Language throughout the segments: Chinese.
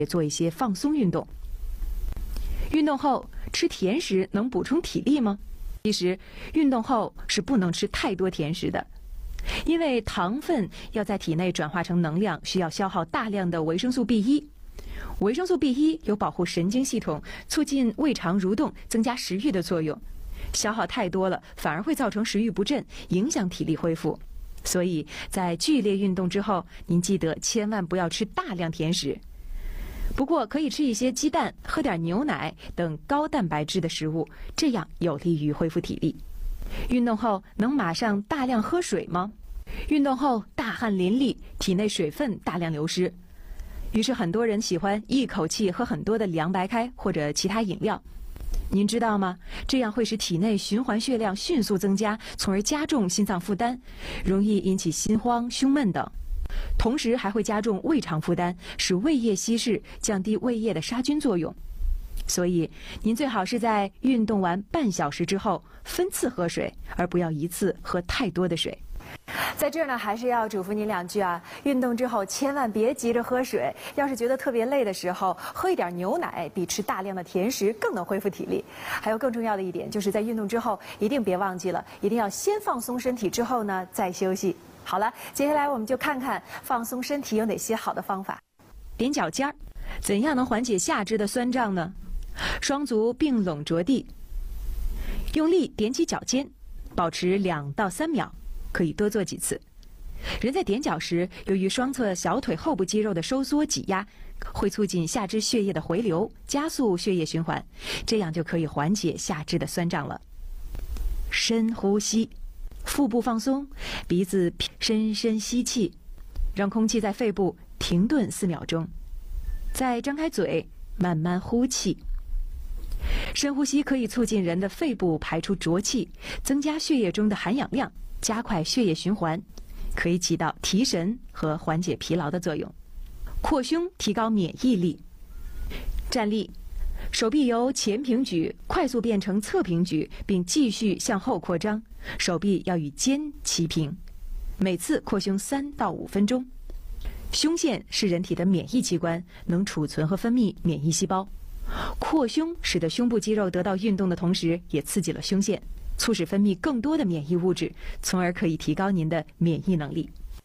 也做一些放松运动。运动后吃甜食能补充体力吗？其实，运动后是不能吃太多甜食的，因为糖分要在体内转化成能量，需要消耗大量的维生素 B1。维生素 B1 有保护神经系统、促进胃肠蠕动、增加食欲的作用。消耗太多了，反而会造成食欲不振，影响体力恢复。所以在剧烈运动之后，您记得千万不要吃大量甜食。不过可以吃一些鸡蛋、喝点牛奶等高蛋白质的食物，这样有利于恢复体力。运动后能马上大量喝水吗？运动后大汗淋漓，体内水分大量流失，于是很多人喜欢一口气喝很多的凉白开或者其他饮料。您知道吗？这样会使体内循环血量迅速增加，从而加重心脏负担，容易引起心慌、胸闷等。同时还会加重胃肠负担，使胃液稀释，降低胃液的杀菌作用。所以您最好是在运动完半小时之后分次喝水，而不要一次喝太多的水。在这儿呢，还是要嘱咐您两句啊，运动之后千万别急着喝水，要是觉得特别累的时候，喝一点牛奶比吃大量的甜食更能恢复体力。还有更重要的一点，就是在运动之后一定别忘记了，一定要先放松身体，之后呢再休息。好了，接下来我们就看看放松身体有哪些好的方法。踮脚尖儿，怎样能缓解下肢的酸胀呢？双足并拢着地，用力踮起脚尖，保持2到3秒，可以多做几次。人在踮脚时，由于双侧小腿后部肌肉的收缩挤压，会促进下肢血液的回流，加速血液循环，这样就可以缓解下肢的酸胀了。深呼吸，腹部放松，鼻子深深吸气，让空气在肺部停顿4秒钟，再张开嘴，慢慢呼气。深呼吸可以促进人的肺部排出浊气，增加血液中的含氧量，加快血液循环，可以起到提神和缓解疲劳的作用。扩胸提高免疫力。站立，手臂由前平举快速变成侧平举，并继续向后扩张，手臂要与肩齐平，每次扩胸3到5分钟。胸腺是人体的免疫器官，能储存和分泌免疫细胞。扩胸使得胸部肌肉得到运动的同时，也刺激了胸腺，促使分泌更多的免疫物质，从而可以提高您的免疫能力。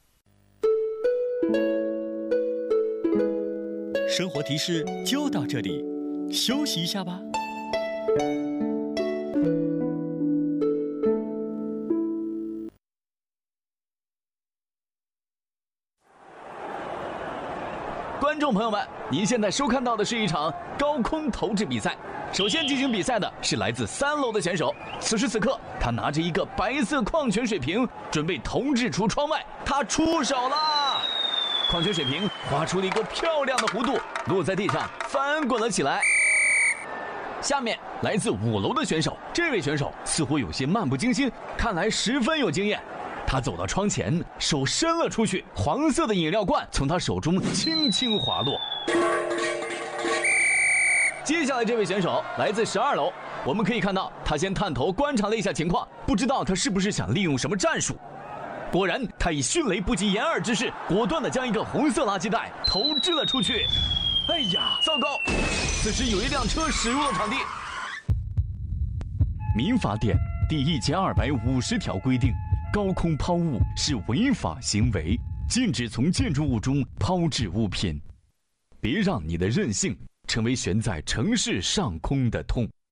生活提示就到这里，休息一下吧。 观众朋友们，您现在收看到的是一场高空投掷比赛。首先进行比赛的是来自3楼的选手，此时此刻，他拿着一个白色矿泉水瓶，准备投掷出窗外。他出手了，矿泉水瓶划出了一个漂亮的弧度，落在地上，翻滚了起来。下面来自5楼的选手，这位选手似乎有些漫不经心，看来十分有经验。他走到窗前，手伸了出去，黄色的饮料罐从他手中轻轻滑落。接下来这位选手来自12楼，我们可以看到他先探头观察了一下情况，不知道他是不是想利用什么战术。果然，他以迅雷不及掩耳之势，果断地将一个红色垃圾袋投掷了出去。哎呀，糟糕！此时有一辆车驶入了场地。民法典第1250条规定，高空抛物是违法行为，禁止从建筑物中抛掷物品。别让你的任性成为悬在城市上空的痛。